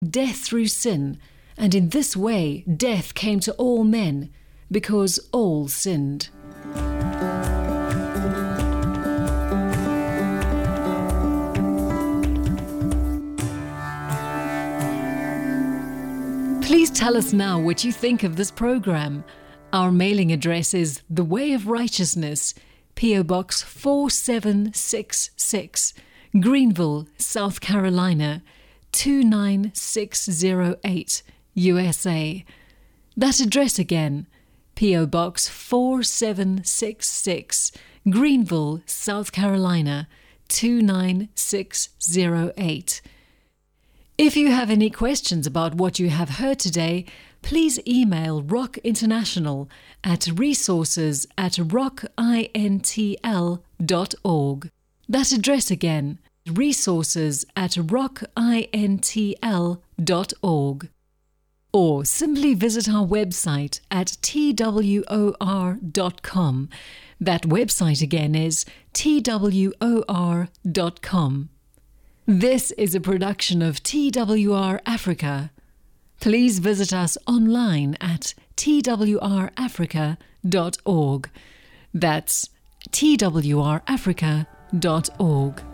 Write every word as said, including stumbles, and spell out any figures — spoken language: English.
death through sin, and in this way death came to all men, because all sinned. Please tell us now what you think of this program. Our mailing address is The Way of Righteousness, P O Box four seven six six, Greenville, South Carolina, two nine six zero eight, U S A. That address again, P O Box four seven six six, Greenville, South Carolina, two nine six zero eight. If you have any questions about what you have heard today, please email Rock International at resources at rock intl dot org. That address again, resources at rock intl dot org. Or simply visit our website at T W O R dot com. That website again is T W O R dot com. This is a production of T W R Africa. Please visit us online at T W R africa dot org. That's T W R africa dot org.